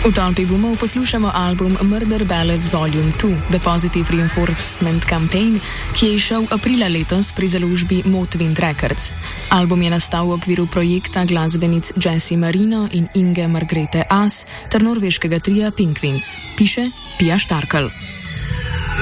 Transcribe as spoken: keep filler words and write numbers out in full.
V Tolpi bomo poslušamo album Murder Ballads Volume dva, The Positive Reinforcement Campaign, ki je izšel aprila letos pri založbi Motwind Records. Album je nastal v okviru projekta glasbenic Jessie Marino in Inge Margrethe As ter norveškega tria Pinkvins, piše Pia Štarkel.